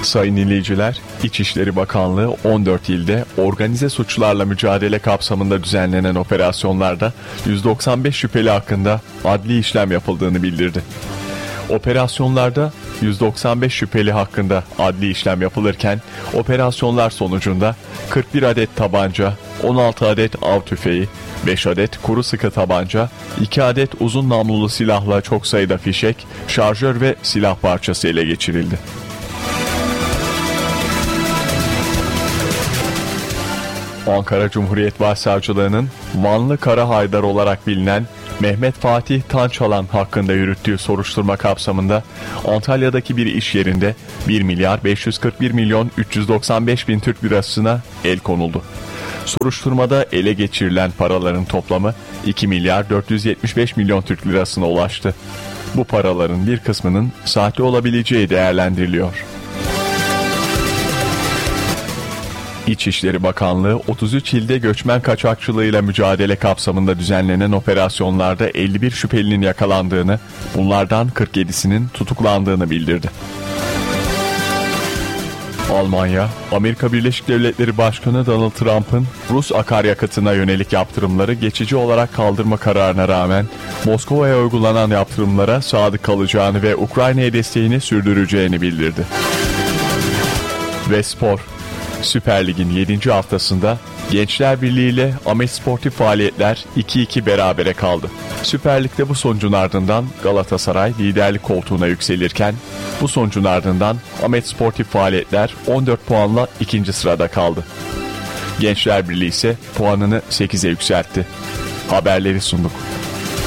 Sayın dinleyiciler, İçişleri Bakanlığı 14 ilde organize suçlarla mücadele kapsamında düzenlenen operasyonlarda 195 şüpheli hakkında adli işlem yapıldığını bildirdi. Operasyonlarda 195 şüpheli hakkında adli işlem yapılırken operasyonlar sonucunda 41 adet tabanca, 16 adet av tüfeği, 5 adet kuru sıkı tabanca, 2 adet uzun namlulu silahla çok sayıda fişek, şarjör ve silah parçası ele geçirildi. Ankara Cumhuriyet Başsavcılığı'nın Vanlı Kara Haydar olarak bilinen Mehmet Fatih Tançalan hakkında yürüttüğü soruşturma kapsamında Antalya'daki bir iş yerinde 1 milyar 541 milyon 395 bin Türk lirasına el konuldu. Soruşturmada ele geçirilen paraların toplamı 2 milyar 475 milyon Türk lirasına ulaştı. Bu paraların bir kısmının sahte olabileceği değerlendiriliyor. İçişleri Bakanlığı 33 ilde göçmen kaçakçılığıyla mücadele kapsamında düzenlenen operasyonlarda 51 şüphelinin yakalandığını, bunlardan 47'sinin tutuklandığını bildirdi. Almanya, Amerika Birleşik Devletleri Başkanı Donald Trump'ın Rus akaryakıtına yönelik yaptırımları geçici olarak kaldırma kararına rağmen Moskova'ya uygulanan yaptırımlara sadık kalacağını ve Ukrayna'ya desteğini sürdüreceğini bildirdi. Ve spor. Süper Lig'in 7. haftasında Gençler Birliği ile Ahmet Sportif faaliyetler 2-2 berabere kaldı. Süper Lig'de bu sonucun ardından Galatasaray liderlik koltuğuna yükselirken bu sonucun ardından Ahmet Sportif faaliyetler 14 puanla 2. sırada kaldı. Gençler Birliği ise puanını 8'e yükseltti. Haberleri sunduk.